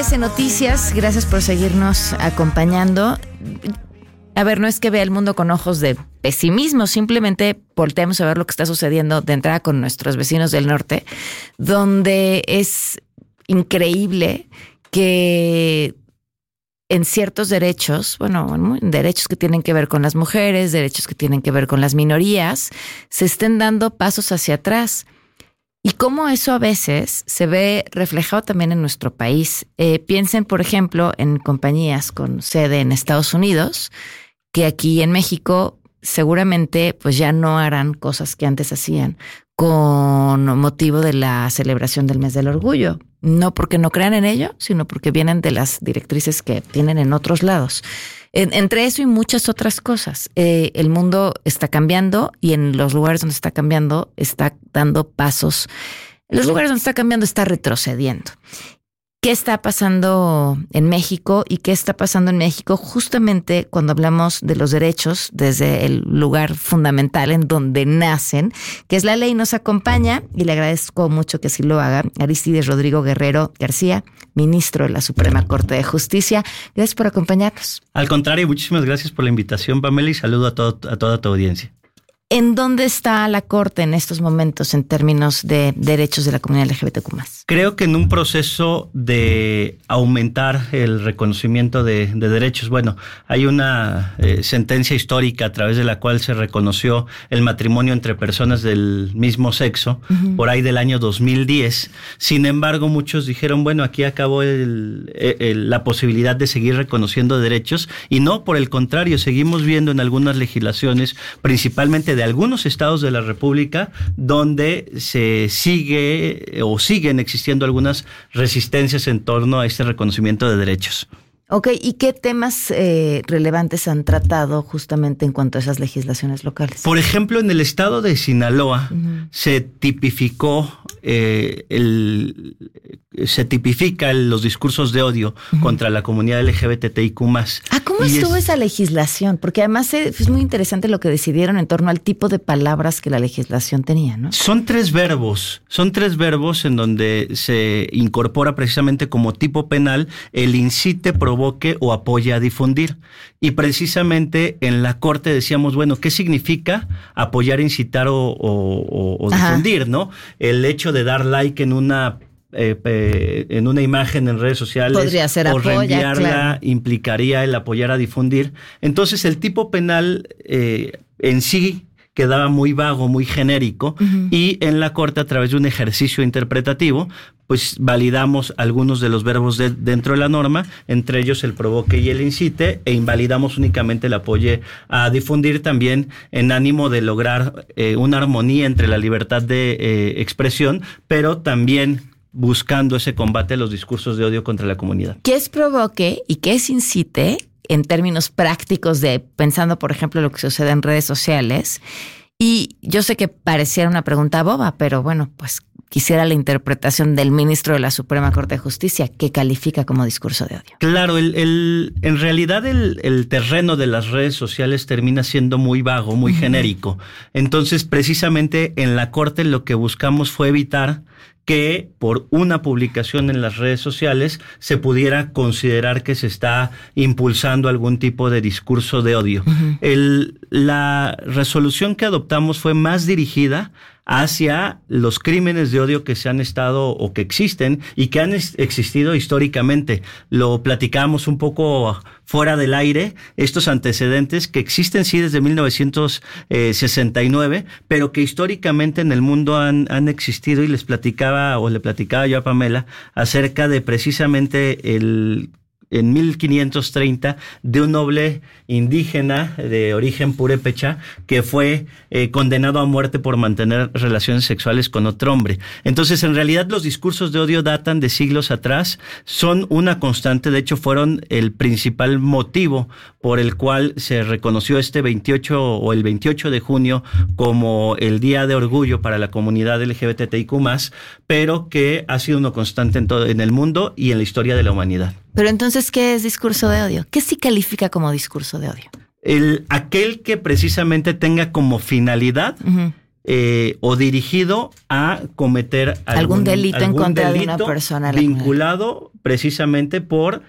Noticias, gracias por seguirnos acompañando. A ver, no es que vea el mundo con ojos de pesimismo, simplemente volteemos a ver lo que está sucediendo de entrada con nuestros vecinos del norte, donde es increíble que en ciertos derechos, en derechos que tienen que ver con las mujeres, derechos que tienen que ver con las minorías, se estén dando pasos hacia atrás. Y cómo eso a veces se ve reflejado también en nuestro país. Piensen, por ejemplo, en compañías con sede en Estados Unidos, que aquí en México seguramente pues ya no harán cosas que antes hacían con motivo de la celebración del Mes del Orgullo. No porque no crean en ello, sino porque vienen de las directrices que tienen en otros lados. Entre eso y muchas otras cosas, el mundo está cambiando y en los lugares donde está cambiando está dando pasos. En los lugares donde está cambiando está retrocediendo. ¿Qué está pasando en México y qué está pasando en México justamente cuando hablamos de los derechos desde el lugar fundamental en donde nacen, que es la ley? Nos acompaña y le agradezco mucho que así lo haga Arístides Rodrigo Guerrero García, ministro de la Suprema Corte de Justicia. Gracias por acompañarnos. Al contrario, muchísimas gracias por la invitación, Pamela, y saludo a toda tu audiencia. ¿En dónde está la Corte en estos momentos en términos de derechos de la comunidad LGBTQ+? Creo que en un proceso de aumentar el reconocimiento de derechos. Bueno, hay una sentencia histórica a través de la cual se reconoció el matrimonio entre personas del mismo sexo, por ahí del año 2010. Sin embargo, muchos dijeron, bueno, aquí acabó la posibilidad de seguir reconociendo derechos, y no, por el contrario, seguimos viendo en algunas legislaciones, principalmente de algunos estados de la República, donde se siguen existiendo algunas resistencias en torno a este reconocimiento de derechos. Ok, ¿y qué temas relevantes han tratado justamente en cuanto a esas legislaciones locales? Por ejemplo, en el estado de Sinaloa se tipifica los discursos de odio contra la comunidad LGBTIQ+. ¿Cómo estuvo esa legislación? Porque además es muy interesante lo que decidieron en torno al tipo de palabras que la legislación tenía, ¿no? Son tres verbos en donde se incorpora precisamente como tipo penal el incite, provoque o apoya a difundir. Y precisamente en la Corte decíamos, bueno, ¿qué significa apoyar, incitar o difundir, no? El hecho de dar like en una imagen en redes sociales podría ser o apoya, reenviarla, claro. Implicaría el apoyar a difundir. Entonces el tipo penal en sí quedaba muy vago, muy genérico, y en la Corte, a través de un ejercicio interpretativo, pues validamos algunos de los verbos dentro de la norma, entre ellos el provoque y el incite, e invalidamos únicamente el apoye a difundir, también en ánimo de lograr una armonía entre la libertad de expresión, pero también buscando ese combate a los discursos de odio contra la comunidad. ¿Qué es provoque y qué es incite en términos prácticos pensando, por ejemplo, lo que sucede en redes sociales? Y yo sé que pareciera una pregunta boba, pero bueno, pues quisiera la interpretación del ministro de la Suprema Corte de Justicia, que califica como discurso de odio. Claro, en realidad el terreno de las redes sociales termina siendo muy vago, muy genérico. Entonces, precisamente en la Corte lo que buscamos fue evitar que por una publicación en las redes sociales se pudiera considerar que se está impulsando algún tipo de discurso de odio. La resolución que adoptamos fue más dirigida hacia los crímenes de odio que se han estado o que existen y que han existido históricamente. Lo platicábamos un poco fuera del aire, estos antecedentes que existen sí desde 1969, pero que históricamente en el mundo han existido, y le platicaba yo a Pamela acerca de precisamente en 1530 de un noble indígena de origen purépecha que fue condenado a muerte por mantener relaciones sexuales con otro hombre. Entonces, en realidad, los discursos de odio datan de siglos atrás, son una constante, de hecho fueron el principal motivo por el cual se reconoció el 28 de junio como el Día de Orgullo para la comunidad LGBTIQ+, pero que ha sido una constante en el mundo y en la historia de la humanidad. Pero entonces, ¿qué es discurso de odio? ¿Qué sí califica como discurso de odio? Aquel que precisamente tenga como finalidad o dirigido a cometer algún delito en contra de una persona vinculado precisamente por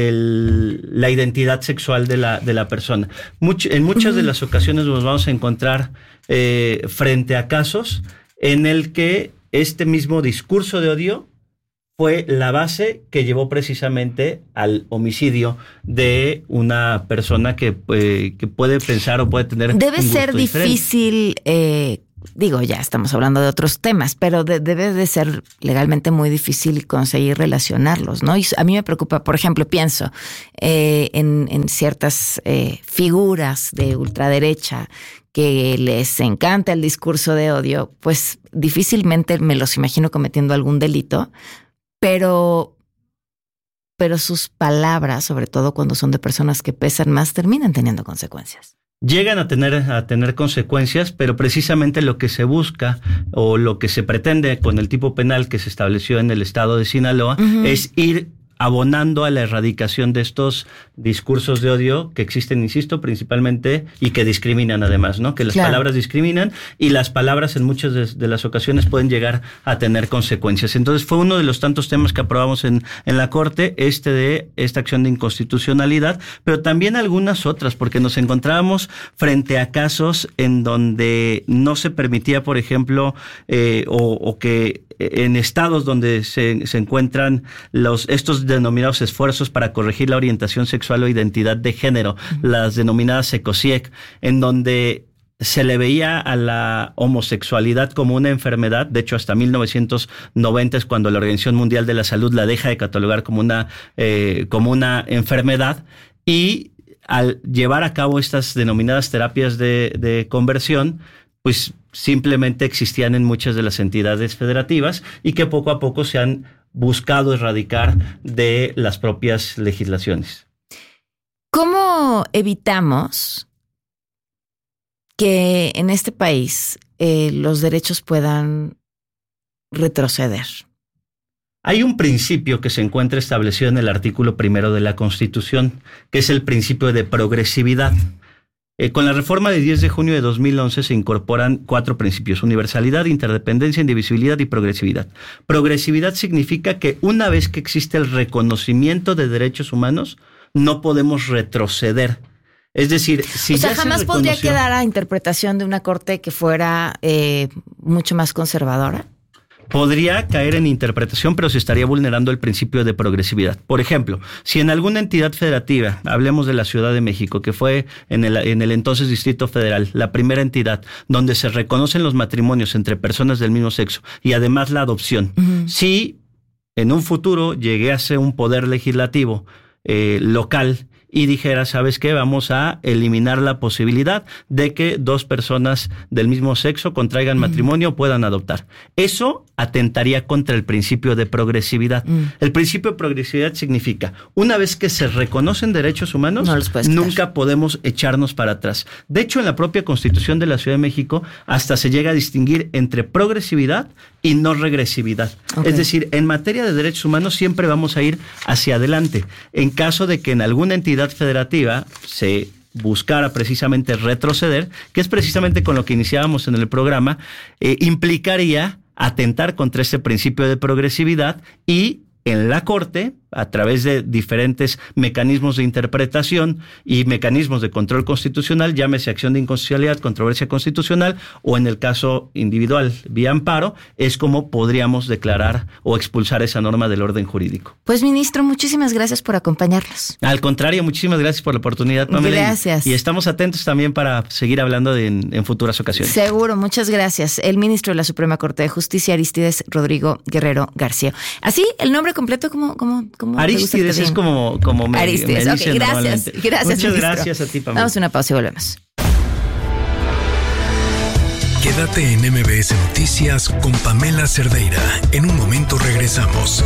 la identidad sexual de la persona. En muchas de las ocasiones nos vamos a encontrar frente a casos en el que este mismo discurso de odio fue la base que llevó precisamente al homicidio de una persona que puede pensar o puede tener Debe ser difícil, ya estamos hablando de otros temas, pero debe de ser legalmente muy difícil conseguir relacionarlos, ¿no? Y a mí me preocupa, por ejemplo, pienso en ciertas figuras de ultraderecha que les encanta el discurso de odio, pues difícilmente me los imagino cometiendo algún delito, pero sus palabras, sobre todo cuando son de personas que pesan más, terminan teniendo consecuencias. Llegan a tener consecuencias, pero precisamente lo que se busca o lo que se pretende con el tipo penal que se estableció en el estado de Sinaloa es ir abonando a la erradicación de estos discursos de odio que existen, insisto, principalmente y que discriminan además, ¿no? Que las palabras discriminan y las palabras en muchas de las ocasiones pueden llegar a tener consecuencias. Entonces fue uno de los tantos temas que aprobamos en la Corte, de esta acción de inconstitucionalidad, pero también algunas otras, porque nos encontrábamos frente a casos en donde no se permitía, por ejemplo, o que en estados donde se encuentran estos denominados esfuerzos para corregir la orientación sexual o identidad de género, las denominadas ECOSIEC, en donde se le veía a la homosexualidad como una enfermedad. De hecho, hasta 1990 es cuando la Organización Mundial de la Salud la deja de catalogar como una enfermedad, y al llevar a cabo estas denominadas terapias de conversión, pues simplemente existían en muchas de las entidades federativas y que poco a poco se han buscado erradicar de las propias legislaciones. ¿Cómo evitamos que en este país los derechos puedan retroceder? Hay un principio que se encuentra establecido en el artículo 1 de la Constitución, que es el principio de progresividad. Con la reforma de 10 de junio de 2011 se incorporan 4 principios: universalidad, interdependencia, indivisibilidad y progresividad. Progresividad significa que una vez que existe el reconocimiento de derechos humanos, no podemos retroceder. Es decir, si ya jamás podría quedar a interpretación de una corte que fuera mucho más conservadora. Podría caer en interpretación, pero se estaría vulnerando el principio de progresividad. Por ejemplo, si en alguna entidad federativa, hablemos de la Ciudad de México, que fue en el entonces Distrito Federal, la primera entidad donde se reconocen los matrimonios entre personas del mismo sexo y además la adopción, si en un futuro llegase un poder legislativo local y dijera, ¿sabes qué? Vamos a eliminar la posibilidad de que 2 personas del mismo sexo contraigan matrimonio o puedan adoptar. Eso atentaría contra el principio de progresividad. El principio de progresividad significa, una vez que se reconocen derechos humanos, nunca podemos echarnos para atrás. De hecho, en la propia Constitución de la Ciudad de México hasta se llega a distinguir entre progresividad y no regresividad. Es decir, en materia de derechos humanos siempre vamos a ir hacia adelante. En caso de que en alguna entidad federativa se buscara precisamente retroceder, que es precisamente con lo que iniciábamos en el programa, implicaría atentar contra este principio de progresividad, y en la Corte, a través de diferentes mecanismos de interpretación y mecanismos de control constitucional, llámese acción de inconstitucionalidad, controversia constitucional, o en el caso individual vía amparo, es como podríamos declarar o expulsar esa norma del orden jurídico. Pues, ministro, muchísimas gracias por acompañarnos. Al contrario, muchísimas gracias por la oportunidad, Pamela. Gracias. Y estamos atentos también para seguir hablando en futuras ocasiones. Seguro, muchas gracias. El ministro de la Suprema Corte de Justicia, Arístides Rodrigo Guerrero García. Así, el nombre completo, ¿cómo Arístides es como me Arístides, dicen okay, normalmente. Gracias, Muchas ministro. gracias a ti, Pamela. Vamos a una pausa y volvemos. Quédate en MBS Noticias con Pamela Cerdeira. En un momento regresamos.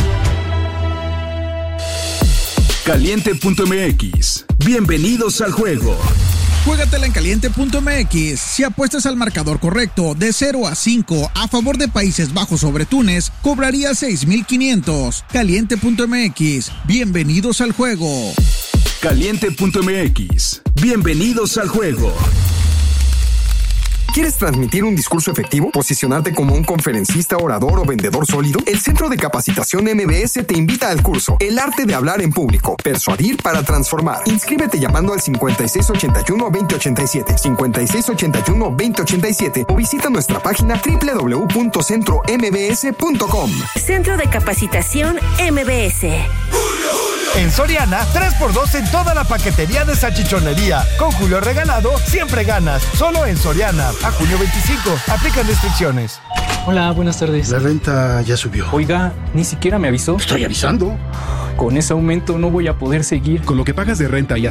Caliente.mx. Bienvenidos al juego. Juégatela en caliente.mx. Si apuestas al marcador correcto de 0-5 a favor de Países Bajos sobre Túnez, cobraría 6,500. Caliente.mx. Bienvenidos al juego. Caliente.mx. Bienvenidos al juego. ¿Quieres transmitir un discurso efectivo? ¿Posicionarte como un conferencista, orador o vendedor sólido? El Centro de Capacitación MBS te invita al curso El Arte de Hablar en Público. Persuadir para transformar. Inscríbete llamando al 5681-2087, 5681-2087 o visita nuestra página www.centrombs.com. Centro de Capacitación MBS. En Soriana, 3x2 en toda la paquetería de salchichonería. Con Julio Regalado, siempre ganas. Solo en Soriana. A junio 25. Aplican restricciones. Hola, buenas tardes. La renta ya subió. Oiga, ni siquiera me avisó. Estoy avisando. Con ese aumento no voy a poder seguir. Con lo que pagas de renta y